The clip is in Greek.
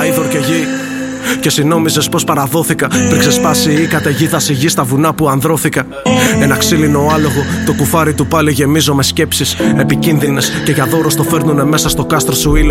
αΐδωρ και γη. Και εσύ νόμιζες πως παραδόθηκα πριν ξεσπάσει η καταιγίδα στη γη στα βουνά που ανδρώθηκα. Ένα ξύλινο άλογο, το κουφάρι του πάλι γεμίζω με σκέψεις επικίνδυνες. Και για δώρο στο φέρνουνε μέσα στο κάστρο σου ήλιο.